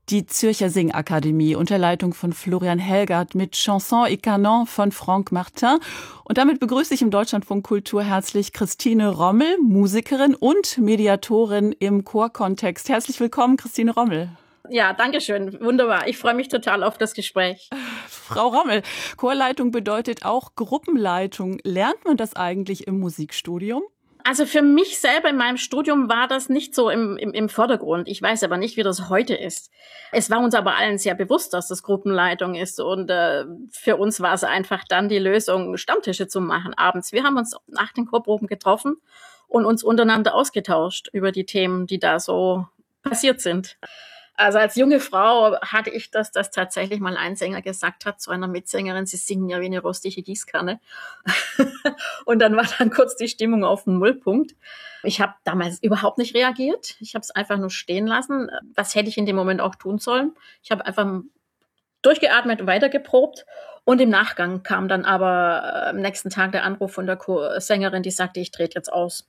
Die Zürcher Singakademie unter Leitung von Florian Helgert mit Chanson et Canon von Franck Martin. Und damit begrüße ich im Deutschlandfunk Kultur herzlich Christine Rommel, Musikerin und Mediatorin im Chorkontext. Herzlich willkommen, Christine Rommel. Ja, danke schön. Wunderbar. Ich freue mich total auf das Gespräch. Frau Rommel, Chorleitung bedeutet auch Gruppenleitung. Lernt man das eigentlich im Musikstudium? Also für mich selber in meinem Studium war das nicht so im Vordergrund. Ich weiß aber nicht, wie das heute ist. Es war uns aber allen sehr bewusst, dass das Gruppenleitung ist. Und für uns war es einfach dann die Lösung, Stammtische zu machen abends. Wir haben uns nach den Chorproben getroffen und uns untereinander ausgetauscht über die Themen, die da so passiert sind. Also als junge Frau hatte ich das, dass tatsächlich mal ein Sänger gesagt hat zu einer Mitsängerin, sie singen ja wie eine rostige Gießkanne. Und dann war dann kurz die Stimmung auf den Nullpunkt. Ich habe damals überhaupt nicht reagiert. Ich habe es einfach nur stehen lassen. Was hätte ich in dem Moment auch tun sollen? Ich habe einfach durchgeatmet und weitergeprobt. Und im Nachgang kam dann aber am nächsten Tag der Anruf von der Sängerin, die sagte, ich trete jetzt aus.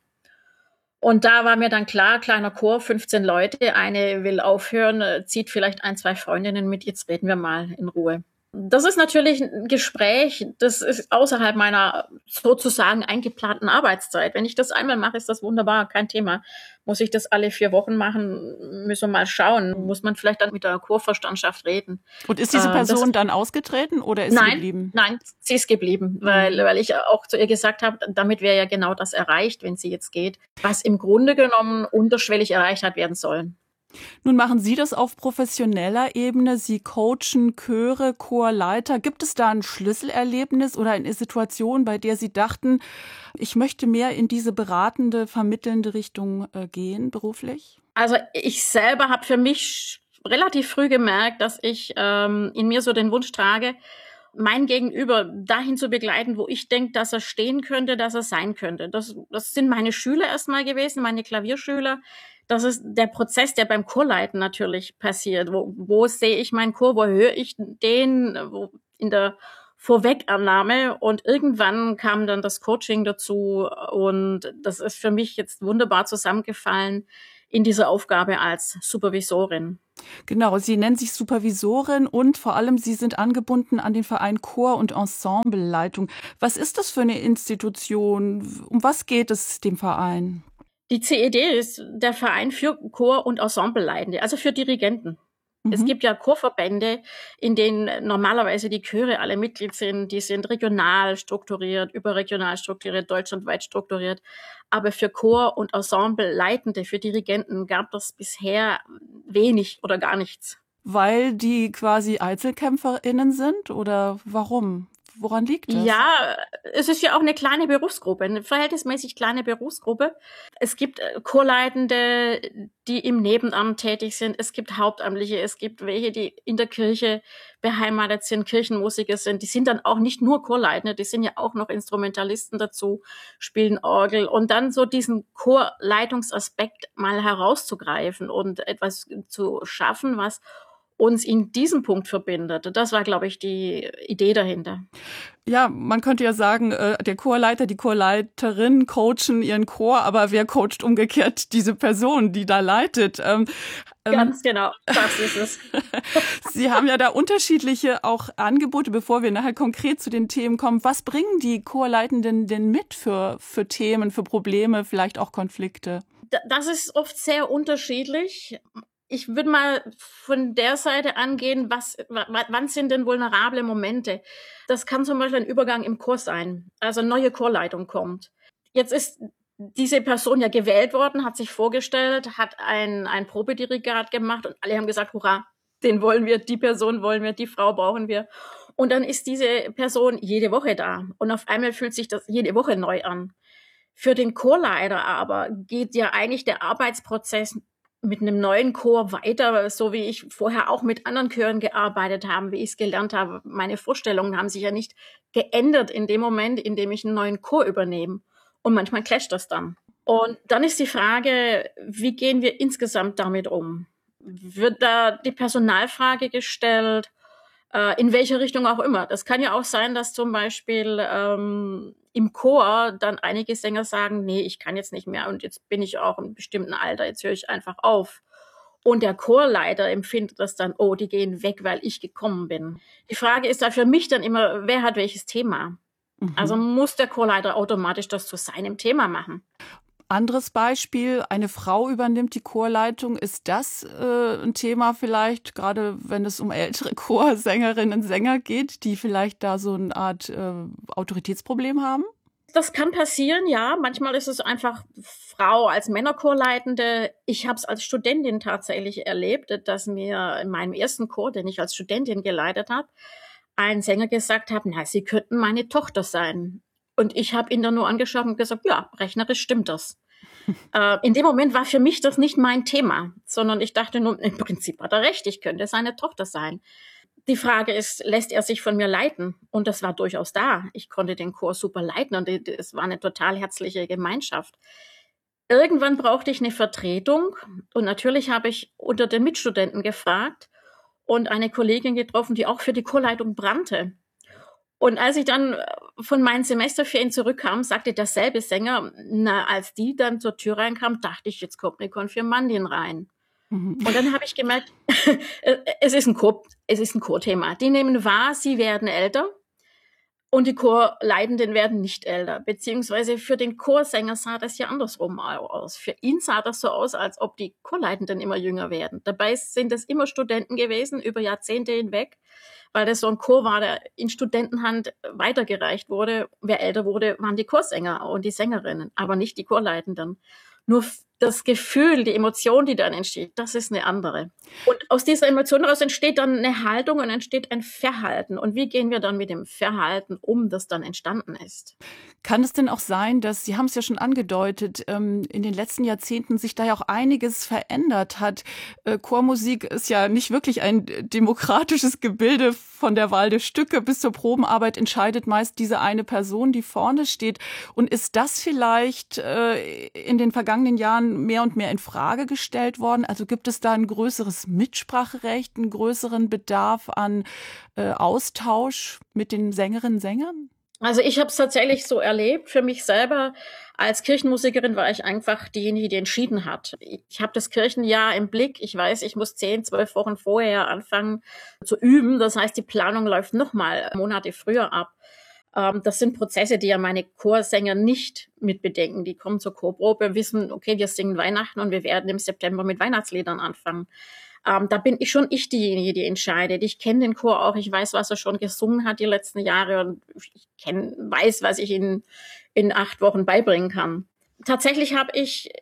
Und da war mir dann klar, kleiner Chor, 15 Leute, eine will aufhören, zieht vielleicht 1, 2 Freundinnen mit, jetzt reden wir mal in Ruhe. Das ist natürlich ein Gespräch, das ist außerhalb meiner sozusagen eingeplanten Arbeitszeit. Wenn ich das einmal mache, ist das wunderbar, kein Thema. Muss ich das alle 4 Wochen machen, müssen wir mal schauen. Muss man vielleicht dann mit der Chorvorstandschaft reden. Und ist diese Person dann ausgetreten oder ist sie geblieben? Nein, sie ist geblieben, weil ich auch zu ihr gesagt habe, damit wäre ja genau das erreicht, wenn sie jetzt geht, was im Grunde genommen unterschwellig erreicht hat werden sollen. Nun machen Sie das auf professioneller Ebene. Sie coachen Chöre, Chorleiter. Gibt es da ein Schlüsselerlebnis oder eine Situation, bei der Sie dachten, ich möchte mehr in diese beratende, vermittelnde Richtung gehen, beruflich? Also ich selber habe für mich relativ früh gemerkt, dass ich in mir so den Wunsch trage, mein Gegenüber dahin zu begleiten, wo ich denke, dass er stehen könnte, dass er sein könnte. Das sind meine Schüler erstmal gewesen, meine Klavierschüler. Das ist der Prozess, der beim Chorleiten natürlich passiert. Wo sehe ich meinen Chor, wo höre ich den, in der Vorwegannahme. Und irgendwann kam dann das Coaching dazu. Und das ist für mich jetzt wunderbar zusammengefallen in dieser Aufgabe als Supervisorin. Genau, Sie nennen sich Supervisorin und vor allem Sie sind angebunden an den Verein Chor- und Ensembleleitung. Was ist das für eine Institution? Um was geht es dem Verein? Die CED ist der Verein für Chor- und Ensembleleitende, also für Dirigenten. Es gibt ja Chorverbände, in denen normalerweise die Chöre alle Mitglied sind. Die sind regional strukturiert, überregional strukturiert, deutschlandweit strukturiert. Aber für Chor- und Ensembleleitende, für Dirigenten gab es bisher wenig oder gar nichts. Weil die quasi EinzelkämpferInnen sind oder warum? Woran liegt das? Ja, es ist ja auch eine kleine Berufsgruppe, eine verhältnismäßig kleine Berufsgruppe. Es gibt Chorleitende, die im Nebenamt tätig sind. Es gibt Hauptamtliche, es gibt welche, die in der Kirche beheimatet sind, Kirchenmusiker sind. Die sind dann auch nicht nur Chorleitende, die sind ja auch noch Instrumentalisten dazu, spielen Orgel. Und dann so diesen Chorleitungsaspekt mal herauszugreifen und etwas zu schaffen, was uns in diesem Punkt verbindet. Das war, glaube ich, die Idee dahinter. Ja, man könnte ja sagen, der Chorleiter, die Chorleiterin coachen ihren Chor, aber wer coacht umgekehrt diese Person, die da leitet? Ganz genau, das ist es. Sie haben ja da unterschiedliche auch Angebote, bevor wir nachher konkret zu den Themen kommen. Was bringen die Chorleitenden denn mit für Themen, für Probleme, vielleicht auch Konflikte? Das ist oft sehr unterschiedlich. Ich würde mal von der Seite angehen, wann sind denn vulnerable Momente? Das kann zum Beispiel ein Übergang im Chor sein, also neue Chorleitung kommt. Jetzt ist diese Person ja gewählt worden, hat sich vorgestellt, hat ein Probedirigat gemacht und alle haben gesagt, hurra, den wollen wir, die Person wollen wir, die Frau brauchen wir. Und dann ist diese Person jede Woche da und auf einmal fühlt sich das jede Woche neu an. Für den Chorleiter aber geht ja eigentlich der Arbeitsprozess mit einem neuen Chor weiter, so wie ich vorher auch mit anderen Chören gearbeitet habe, wie ich es gelernt habe. Meine Vorstellungen haben sich ja nicht geändert in dem Moment, in dem ich einen neuen Chor übernehme. Und manchmal clasht das dann. Und dann ist die Frage, wie gehen wir insgesamt damit um? Wird da die Personalfrage gestellt? In welche Richtung auch immer. Das kann ja auch sein, dass zum Beispiel im Chor dann einige Sänger sagen, nee, ich kann jetzt nicht mehr und jetzt bin ich auch im bestimmten Alter, jetzt höre ich einfach auf. Und der Chorleiter empfindet das dann, oh, die gehen weg, weil ich gekommen bin. Die Frage ist da für mich dann immer, wer hat welches Thema? Also muss der Chorleiter automatisch das zu seinem Thema machen. Anderes Beispiel, eine Frau übernimmt die Chorleitung. Ist das ein Thema vielleicht, gerade wenn es um ältere Chorsängerinnen und Sänger geht, die vielleicht da so eine Art Autoritätsproblem haben? Das kann passieren, ja. Manchmal ist es einfach Frau als Männerchorleitende. Ich habe es als Studentin tatsächlich erlebt, dass mir in meinem ersten Chor, den ich als Studentin geleitet habe, ein Sänger gesagt hat, na, Sie könnten meine Tochter sein. Und ich habe ihn dann nur angeschaut und gesagt, ja, rechnerisch stimmt das. In dem Moment war für mich das nicht mein Thema, sondern ich dachte nur, im Prinzip hat er recht, ich könnte seine Tochter sein. Die Frage ist, lässt er sich von mir leiten? Und das war durchaus da. Ich konnte den Chor super leiten und es war eine total herzliche Gemeinschaft. Irgendwann brauchte ich eine Vertretung und natürlich habe ich unter den Mitstudenten gefragt und eine Kollegin getroffen, die auch für die Chorleitung brannte. Und als ich dann von meinen Semesterferien zurückkam, sagte derselbe Sänger, na, als die dann zur Tür reinkam, dachte ich, jetzt kommt eine Konfirmandin rein. Und dann habe ich gemerkt, es ist ein Chorthema. Die nehmen wahr, sie werden älter und die Chorleitenden werden nicht älter. Beziehungsweise für den Chorsänger sah das ja andersrum aus. Für ihn sah das so aus, als ob die Chorleitenden immer jünger werden. Dabei sind es immer Studenten gewesen, über Jahrzehnte hinweg, weil das so ein Chor war, der in Studentenhand weitergereicht wurde. Wer älter wurde, waren die Chorsänger und die Sängerinnen, aber nicht die Chorleitenden. Nur das Gefühl, die Emotion, die dann entsteht, das ist eine andere. Und aus dieser Emotion heraus entsteht dann eine Haltung und entsteht ein Verhalten. Und wie gehen wir dann mit dem Verhalten um, das dann entstanden ist? Kann es denn auch sein, dass, Sie haben es ja schon angedeutet, in den letzten Jahrzehnten sich da ja auch einiges verändert hat? Chormusik ist ja nicht wirklich ein demokratisches Gebilde. Von der Wahl der Stücke bis zur Probenarbeit entscheidet meist diese eine Person, die vorne steht. Und ist das vielleicht in den vergangenen Jahren mehr und mehr in Frage gestellt worden? Also gibt es da ein größeres Mitspracherecht, einen größeren Bedarf an Austausch mit den Sängerinnen und Sängern? Also ich habe es tatsächlich so erlebt. Für mich selber als Kirchenmusikerin war ich einfach diejenige, die entschieden hat. Ich habe das Kirchenjahr im Blick. Ich weiß, ich muss 10, 12 Wochen vorher anfangen zu üben. Das heißt, die Planung läuft nochmal Monate früher ab. Das sind Prozesse, die ja meine Chorsänger nicht mitbedenken. Die kommen zur Chorprobe, wissen, okay, wir singen Weihnachten und wir werden im September mit Weihnachtsliedern anfangen. Da bin ich diejenige, die entscheidet. Ich kenne den Chor auch, ich weiß, was er schon gesungen hat die letzten Jahre und ich weiß, was ich in 8 Wochen beibringen kann. Tatsächlich habe ich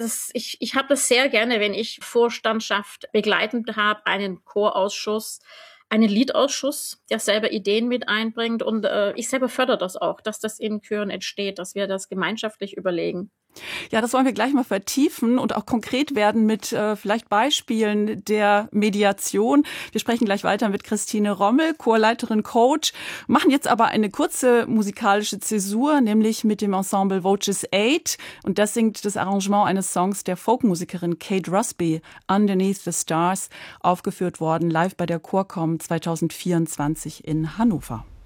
habe das sehr gerne, wenn ich Vorstandschaft begleitend habe, einen Chorausschuss, einen Liedausschuss, der selber Ideen mit einbringt und ich selber fördere das auch, dass das in Chören entsteht, dass wir das gemeinschaftlich überlegen. Ja, das wollen wir gleich mal vertiefen und auch konkret werden mit vielleicht Beispielen der Mediation. Wir sprechen gleich weiter mit Christine Rommel, Chorleiterin, Coach, machen jetzt aber eine kurze musikalische Zäsur, nämlich mit dem Ensemble Voces 8 und das singt das Arrangement eines Songs der Folkmusikerin Kate Rusby, Underneath the Stars, aufgeführt worden, live bei der Chorcom 2024 in Hannover.